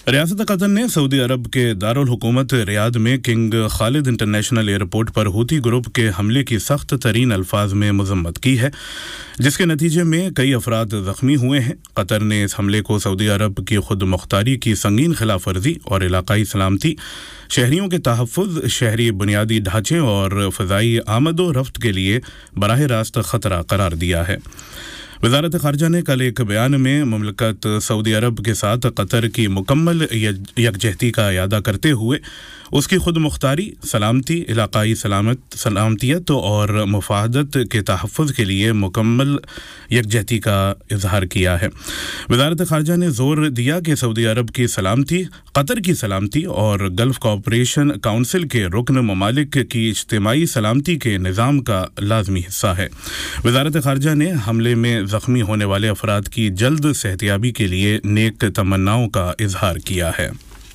रियासत कतर ने सऊदी अरब के दारुल हुकूमत रियाद में किंग खालिद इंटरनेशनल एयरपोर्ट पर हूती ग्रुप के हमले की सख्त तरीन अल्फाज में मजम्मत की है, जिसके नतीजे में कई अफराद जख्मी हुए हैं। कतर ने इस हमले को सऊदी अरब की खुद मुख्तारी की संगीन खिलाफ वर्जी और इलाकाई सलामती, शहरियों के तहफ़्फ़ुज़, शहरी बुनियादी ढांचे और फ़ज़ाई आमदो रफ्त के लिए बराह रास्त ख़तरा करार दिया है। वज़ारत ख़ारजा ने कल एक बयान में मुमलकत सऊदी अरब के साथ कतर की मुकम्मल यकजहती का इयादा करते हुए उसकी खुद मुख्तारी, सलामती, इलाकाई सलामतियत और मुफाहदत के तहफ़्फ़ुज़ के लिए मुकम्मल यकजहती का इजहार किया है। वज़ारत ख़ारजा ने ज़ोर दिया कि सऊदी अरब की सलामती कतर की सलामती और गल्फ़ कोऑपरेशन काउंसिल के रुकन ममालिक की इज्तिमाई सलामती के निज़ाम का लाज़मी हिस्सा है। वज़ारत ख़ारजा ने हमले में ज़ख्मी होने वाले अफराद की जल्द सेहतियाबी के लिए नेक तमन्नाओं का इजहार किया है।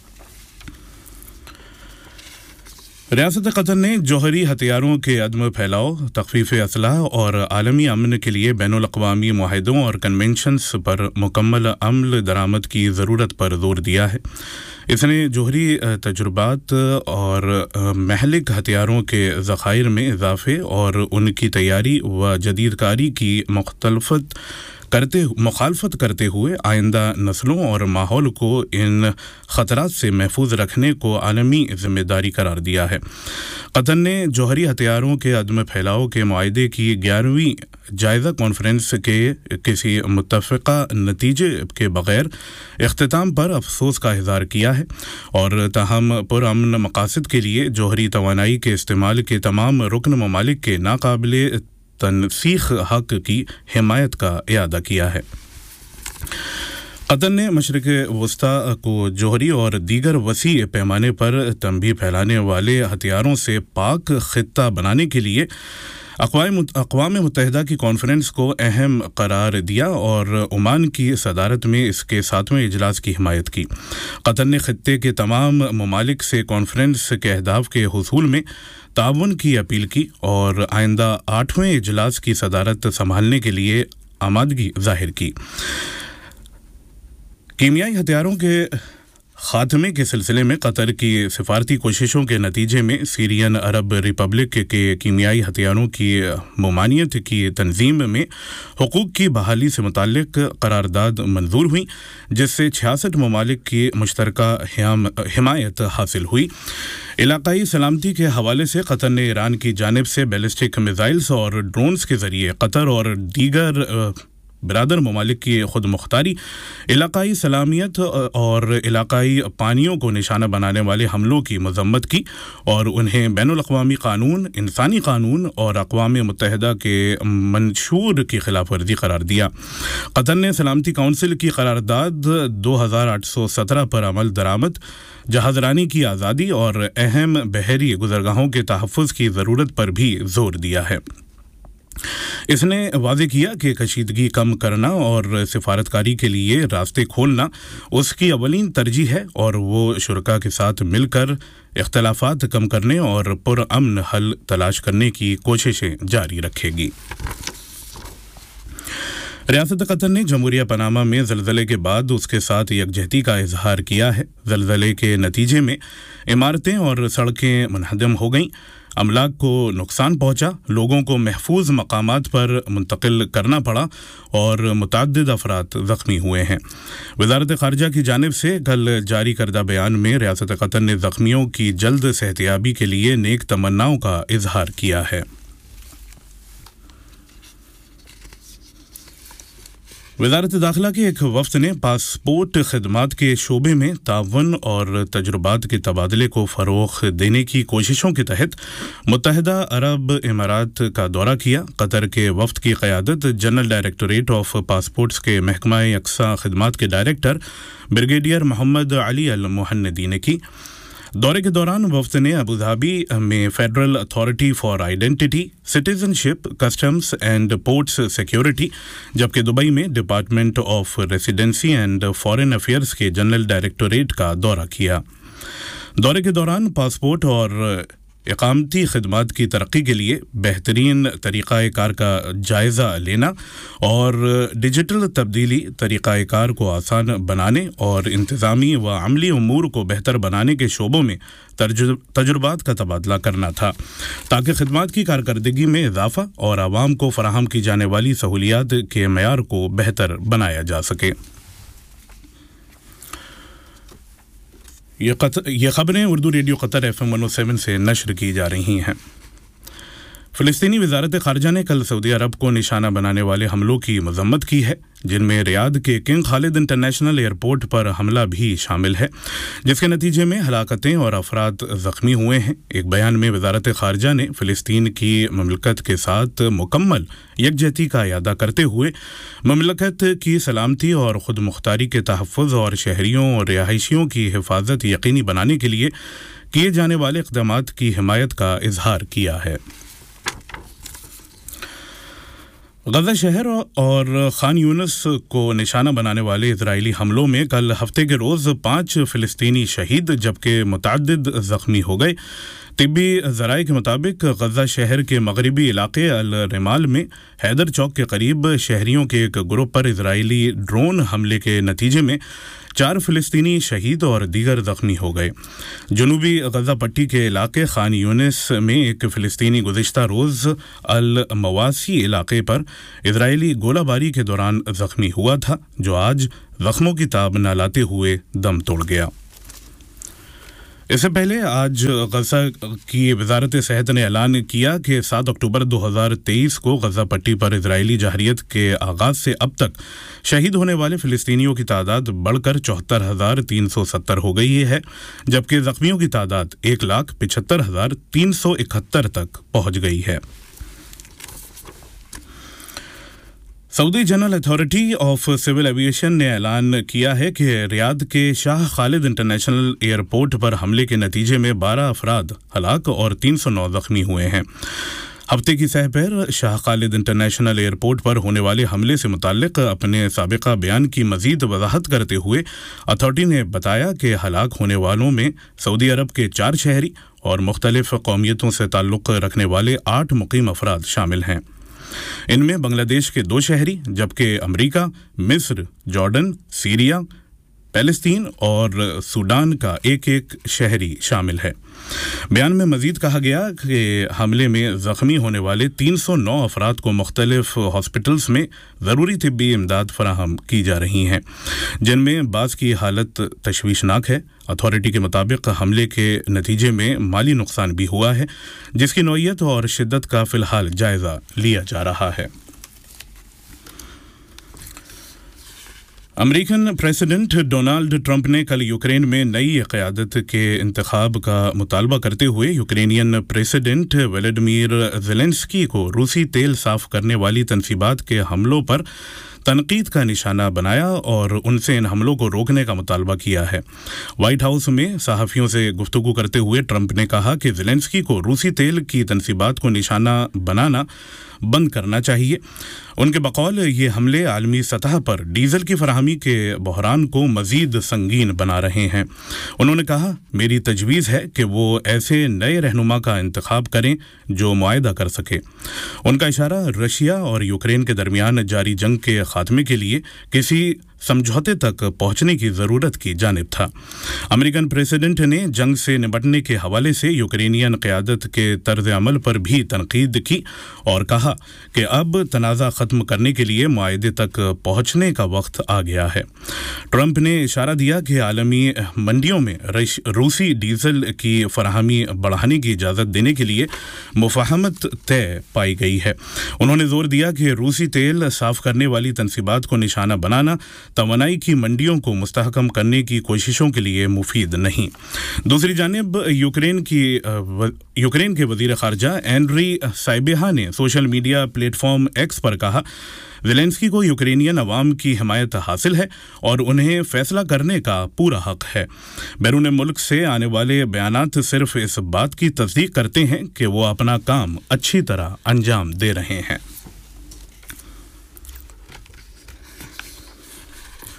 रियासत कतर ने जौहरी हथियारों के अदम फैलाव, तख़फ़ीफ़ असलाह और आलमी अमन के लिए बैनुल अक़वामी मुआहिदों और कन्वेंशंस पर मुकम्मल अमल दरामद की ज़रूरत पर ज़ोर दिया है। इसने जौहरी तजुर्बात और महलिक हथियारों के ज़ख़ाइर में इजाफ़े और उनकी तैयारी व जदीदकारी की मुखालफत करते हुए आइंदा नस्लों और माहौल को इन ख़तरात से महफूज रखने को आलमी ज़िम्मेदारी करार दिया है। कतर ने जौहरी हथियारों के अदम फैलाव के मुआहदे की 11वीं जायज़ा कॉन्फ्रेंस के किसी मुत्तफ़िक़ा नतीजे के बग़ैर इख्तिताम पर अफसोस का इज़हार किया है और ताहम पुरअमन मक़ासद के लिए जौहरी तवानाई के इस्तेमाल के तमाम रुकन ममालिक के नाकाबिले तनसीख हक की हिमायत का इयादा किया है। कतर ने मशरिक़ वस्ता को जौहरी और दीगर वसी पैमाने पर तंबीह फैलाने वाले हथियारों से पाक ख़ित्ता बनाने के लिए अक़वाम मुत्तहिदा की कॉन्फ्रेंस को अहम करार दिया और ओमान की सदारत में इसके 7वें इजलास की हिमायत की। कतर ने ख़ित्ते के तमाम ममालिक से कॉन्फ्रेंस के अहदाफ के हुसूल में ताउन की अपील की और आइंदा 8वें इजलास की सदारत संभालने के लिए आमादगी ज़ाहिर की। कीमियाई हथियारों के ख़ात्मे के सिलसिले में कतर की सिफारती कोशिशों के नतीजे में सीरियन अरब रिपब्लिक के कीमियाई हथियारों की ममानियत की तंजीम में हुकूक की बहाली से मुताल्लिक करारदाद मंजूर हुई, जिससे 66 ममालिक की मुश्तरका हिमायत हासिल हुई। इलाकाई सलामती के हवाले से कतर ने ईरान की जानिब से बैलिस्टिक मिसाइल्स और ड्रोन्स के ज़रिए कतर और दीगर बिरादर ममालिक की खुद मुख्तारी, इलाकाई सलामियत और इलाकाई पानियों को निशाना बनाने वाले हमलों की मजम्मत की और उन्हें बैनुल अक़वामी कानून, इंसानी कानून और अक़वाम मुत्तहिदा के मंशूर की खिलाफ वर्जी करार दिया। कतर ने सलामती काउंसिल की करारदाद 2817 पर अमल दरामद, जहाज़रानी की आज़ादी और अहम बहरी गुज़रगाहों के तहफ़्फ़ुज़ की ज़रूरत पर भी ज़ोर दिया है। इसने वाज़ेह किया कि कशीदगी कम करना और सिफारतकारी के लिए रास्ते खोलना उसकी अवलीन तरजीह है और वो शुरका के साथ मिलकर इख्तलाफात कम करने और पुरअमन हल तलाश करने की कोशिशें जारी रखेगी। रियासत कतर ने जमहूरिया पनामा में ज़लज़ले के बाद उसके साथ यकजहती का इजहार किया है। ज़लज़ले के नतीजे में इमारतें और सड़कें मुनहदम हो गईं, अमलाक को नुकसान पहुंचा, लोगों को महफूज मकामात पर मुंतकिल करना पड़ा और मुतअद्दिद अफराद ज़ख्मी हुए हैं। वज़ारत ख़ारजा की जानिब से कल जारी करदा बयान में रियासत कतर ने ज़ख्मियों की जल्द सेहतियाबी के लिए नेक तमन्नाओं का इजहार किया है। वज़ारत दाखिला के एक वफ़द ने पासपोर्ट खिदमात के शोबे में ताउन और तजुर्बात के तबादले को फ़रोग़ देने की कोशिशों के तहत मुत्तहिदा अरब इमारात का दौरा किया। कतर के वफ़द की क़यादत जनरल डायरेक्टोरेट ऑफ पासपोर्ट्स के महकमा यकसा खिदमात के डायरेक्टर ब्रिगेडियर मोहम्मद अली अल मुहन्नदी ने की। दौरे के दौरान वफ़द ने अबू धाबी में federal authority for identity, citizenship, customs and ports security, जबकि दुबई में department of residency and foreign affairs के जनरल डायरेक्टोरेट का दौरा किया। दौरे के दौरान पासपोर्ट और इक़ामती खिदमात की तरक्की के लिए बेहतरीन तरीक़ा कार का जायज़ा लेना और डिजिटल तब्दीली तरीक़ा कार को आसान बनाने और इंतज़ामी व अमली उमूर को बेहतर बनाने के शोबों में तजुर्बात का तबादला करना था ताकि खिदमात की कारकर्दगी में इजाफ़ा और आवाम को फ़राहम की जाने वाली सहूलियात के मयार को बेहतर बनाया जा सके। ये ख़बरें उर्दू रेडियो क़तर FM 107 से नश्र की जा रही हैं। फ़िलिस्तीनी वज़ारत ख़ारजा ने कल सऊदी अरब को निशाना बनाने वाले हमलों की मज़म्मत की है, जिनमें रियाद के किंग खालिद इंटरनेशनल एयरपोर्ट पर हमला भी शामिल है, जिसके नतीजे में हलाकतें और अफराद ज़ख्मी हुए हैं। एक बयान में वज़ारत ख़ारजा ने फ़िलिस्तीन की ममलकत के साथ मुकम्मल यकजहती का इयादा करते हुए ममलकत की सलामती और ख़ुद मुख्तारी के तहफ़्फ़ुज़ और शहरियों और रिहायशियों की हिफाजत यकीनी बनाने के लिए किए जाने वाले इक़दामात की हिमायत का इजहार किया है। गज़ा शहर और खान यूनिस को निशाना बनाने वाले इजरायली हमलों में कल हफ्ते के रोज़ 5 फ़िलिस्तीनी शहीद जबकि मुतअद्दिद ज़ख्मी हो गए। तिब्बी ज़राए के मुताबिक गज़ा शहर के मगरिबी इलाके अल रिमाल में हैदर चौक के करीब शहरियों के एक ग्रुप पर इजरायली ड्रोन हमले के नतीजे में 4 फ़िलिस्तीनी शहीद और दीगर ज़ख्मी हो गए। जनूबी गज़ा पट्टी के इलाके खान यूनिस में एक फ़िलिस्तीनी गुज़िश्ता रोज़ अल मवासी इलाके पर इजरायली गोलाबारी के दौरान ज़ख्मी हुआ था, जो आज ज़ख्मों की ताब न लाते हुए दम तोड़ गया। इससे पहले आज गज़ा की वज़ारत सेहत ने ऐलान किया कि 7 अक्टूबर 2023 को गज़ा पट्टी पर इजरायली जहरियत के आगाज़ से अब तक शहीद होने वाले फ़िलिस्तीनियों की तादाद बढ़कर 74,370 हो गई है, जबकि ज़ख्मियों की तादाद 1,75,371 तक पहुँच गई है। Saudi general authority of civil aviation ने ऐलान किया है कि रियाद के शाह खालिद इंटरनेशनल एयरपोर्ट पर हमले के नतीजे में 12 अफराद हलाक और 309 ज़ख्मी हुए हैं। हफ्ते की सह पर शाह खालिद इंटरनेशनल एयरपोर्ट पर होने वाले हमले से मुताल्लिक़ अपने साबिक़ा बयान की मज़ीद वज़ाहत करते हुए अथॉरिटी ने बताया कि हलाक होने वालों में सऊदी अरब के 4 शहरी और मुख्तलिफ़ कौमियतों से ताल्लुक़ रखने वाले 8 मुक़ीम अफराद शामिल हैं। इनमें बांग्लादेश के 2 शहरी जबकि अमेरिका, मिस्र, जॉर्डन, सीरिया, पैलेस्तीन और सूडान का एक शहरी शामिल है। बयान में मज़ीद कहा गया कि हमले में ज़ख्मी होने वाले 309 अफराद को मुख्तलिफ हॉस्पिटल्स में ज़रूरी तिब्बी इमदाद फराहम की जा रही हैं, जिनमें बाज़ की हालत तशवीशनाक है। अथॉरिटी के मुताबिक हमले के नतीजे में माली नुकसान भी हुआ है, जिसकी नौइयत और शिद्दत का फ़िलहाल जायज़ा लिया जा रहा है। अमेरिकन प्रेसिडेंट डोनाल्ड ट्रंप ने कल यूक्रेन में नई क़यादत के इंतखाब का मुतालबा करते हुए यूक्रेनियन प्रेसिडेंट व्लादिमीर ज़ेलेंस्की को रूसी तेल साफ़ करने वाली तनसीबात के हमलों पर तनकीद का निशाना बनाया और उनसे इन हमलों को रोकने का मुतालबा किया है। व्हाइट हाउस में सहाफ़ियों से गुफ्तगू करते हुए ट्रंप ने कहा कि ज़ेलेंस्की को रूसी तेल की तनसीबात को निशाना बनाना बंद करना चाहिए। उनके बकौल ये हमले आलमी सतह पर डीजल की फराहमी के बहरान को मज़ीद संगीन बना रहे हैं। उन्होंने कहा, मेरी तजवीज़ है कि वो ऐसे नए रहनुमा का इंतखाब करें जो मुआहदा कर सके। उनका इशारा रशिया और यूक्रेन के दरमियान जारी जंग के खात्मे के लिए किसी समझौते तक पहुंचने की ज़रूरत की जानिब था। अमेरिकन प्रेसिडेंट ने जंग से निपटने के हवाले से यूक्रेनियन क़यादत के तर्ज़ अमल पर भी तनकीद की और कहा कि अब तनाज़ा ख़त्म करने के लिए मुआहदे तक पहुंचने का वक्त आ गया है। ट्रंप ने इशारा दिया कि आलमी मंडियों में रूसी डीजल की फराहमी बढ़ाने की इजाज़त देने के लिए मुफ़ाहमत तय पाई गई है। उन्होंने ज़ोर दिया कि रूसी तेल साफ़ करने वाली तनसीबात को निशाना बनाना तवानाई की मंडियों को मुस्तहकम करने की कोशिशों के लिए मुफीद नहीं। दूसरी जानिब यूक्रेन के वज़ीर ख़ारजा एंड्री साइबिहा ने सोशल मीडिया प्लेटफॉर्म एक्स पर कहा, ज़ेलेंस्की को यूक्रेनियन अवाम की हिमायत हासिल है और उन्हें फ़ैसला करने का पूरा हक़ है। बैरून मुल्क से आने वाले बयानात सिर्फ इस बात की तस्दीक करते हैं कि वो अपना काम अच्छी तरह अंजाम दे रहे हैं।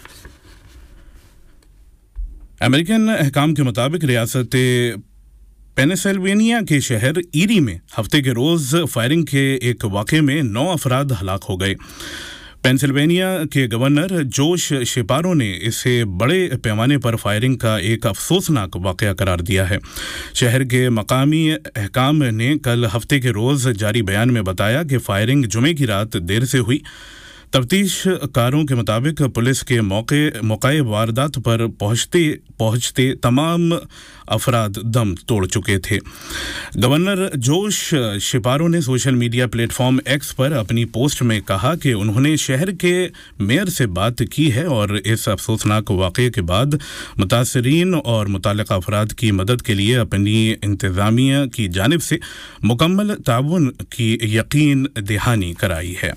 अमेरिकन अहकाम के मुताबिक रियासत पेनिसिल्वेनिया के शहर ईरी में हफ्ते के रोज़ फायरिंग के एक वाक़े में 9 अफराद हलाक हो गए। पेंसिल्वेनिया के गवर्नर जोश शेपारो ने इसे बड़े पैमाने पर फायरिंग का एक अफसोसनाक वाक़या करार दिया है। शहर के मकामी अहकाम ने कल हफ्ते के रोज़ जारी बयान में बताया कि फायरिंग जुमे की रात देर से हुई। तफ्तीशकारों के मुताबिक पुलिस के मौके वारदात पर पहुंचते तमाम अफराद दम तोड़ चुके थे। गवर्नर जोश शेपारो ने सोशल मीडिया प्लेटफॉर्म एक्स पर अपनी पोस्ट में कहा कि उन्होंने शहर के मेयर से बात की है और इस अफसोसनाक वाक़े के बाद मुतासरीन और मुतल्लिक़ा अफराद की मदद के लिए अपनी इंतज़ामिया की जानिब से मुकम्मल ताउन की यकीन दहानी कराई है।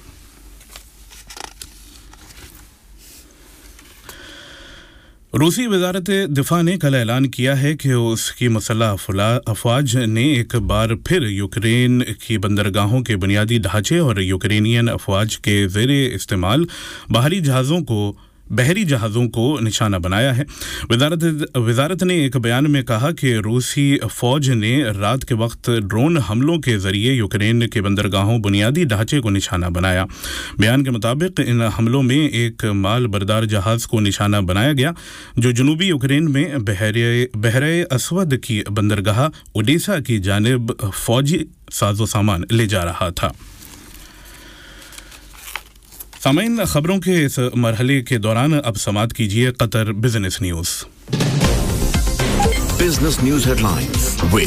रूसी वज़ारत दिफा ने कल ऐलान किया है कि उसकी मुसल्लह अफवाज ने एक बार फिर यूक्रेन की बंदरगाहों के बुनियादी ढांचे और यूक्रेनियन अफवाज के ज़ेरे इस्तेमाल बहरी जहाज़ों को निशाना बनाया है। वज़ारत ने एक बयान में कहा कि रूसी फ़ौज ने रात के वक्त ड्रोन हमलों के ज़रिए यूक्रेन के बंदरगाहों बुनियादी ढांचे को निशाना बनाया। बयान के मुताबिक इन हमलों में एक माल बरदार जहाज़ को निशाना बनाया गया जो जनूबी यूक्रेन में बहरे असवद की बंदरगाह ओडेसा की जानिब फ़ौजी साजो सामान ले जा रहा था। सामाइन खबरों के इस मरहले के दौरान अब समाअत कीजिए Qatar business news. Business news headlines.